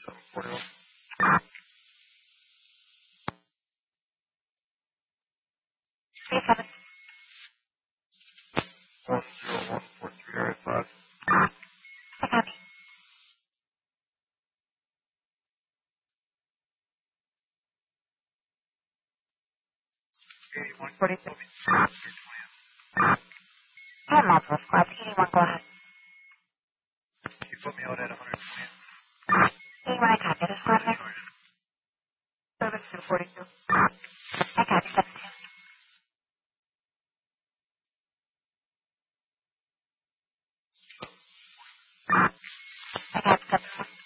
41. Three seven. 1014385. I copy. 81. 42. I have multiple squads. 81, go ahead. You put me out at 120. 81, I copy. The squad there. 7242. I copy. 72. I copy. 71.